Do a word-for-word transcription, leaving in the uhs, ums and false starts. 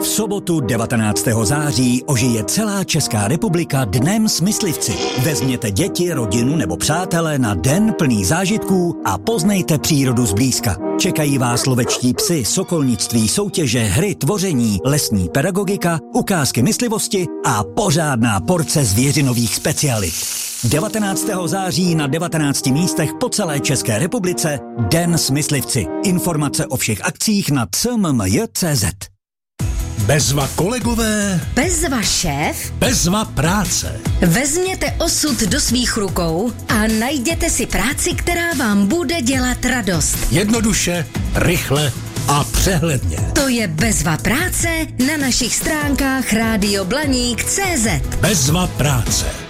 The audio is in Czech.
V sobotu devatenáctého září ožije celá Česká republika Dnem s myslivci. Vezměte děti, rodinu nebo přátele na den plný zážitků a poznejte přírodu zblízka. Čekají vás lovečtí psi, sokolnictví, soutěže, hry, tvoření, lesní pedagogika, ukázky myslivosti a pořádná porce zvěřinových specialit. devatenáctého září na devatenácti místech po celé České republice Den s myslivci. Informace o všech akcích na c m m j tečka c z. Bezva kolegové, Bezva šéf, bezva práce. Vezměte osud do svých rukou a najděte si práci, která vám bude dělat radost. Jednoduše, rychle a přehledně. To je Bezva práce na našich stránkách rádio blaník tečka cé zet. Bezva práce.